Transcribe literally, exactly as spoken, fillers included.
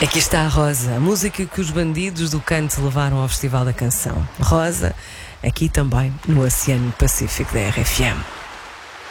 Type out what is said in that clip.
Aqui está a Rosa, a música que os bandidos do canto levaram ao Festival da Canção. Rosa, aqui também no Oceano Pacífico da R F M.